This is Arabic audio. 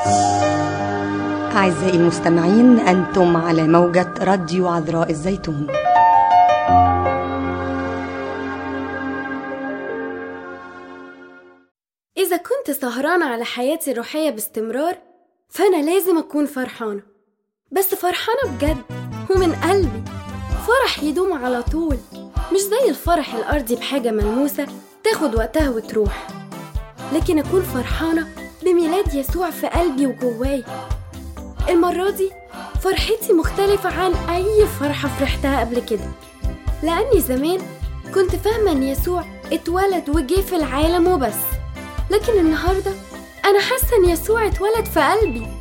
أعزائي المستمعين، أنتم على موجة راديو عذراء الزيتون. إذا كنت سهرانة على حياتي الروحية باستمرار فأنا لازم أكون فرحانة، بس فرحانة بجد ومن قلبي، فرح يدوم على طول، مش زي الفرح الأرضي بحاجة ملموسة تاخد وقتها وتروح، لكن أكون فرحانة بميلاد يسوع في قلبي وجواي. المرة دي فرحتي مختلفة عن أي فرحة فرحتها قبل كده، لأني زمان كنت فاهمة أن يسوع اتولد وجه في العالم وبس، لكن النهاردة أنا حاسة أن يسوع اتولد في قلبي